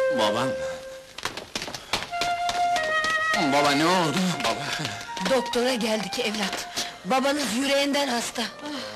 Babam... Baba ne oldu? Baba... Doktora geldik evlat. Babanız yüreğinden hasta.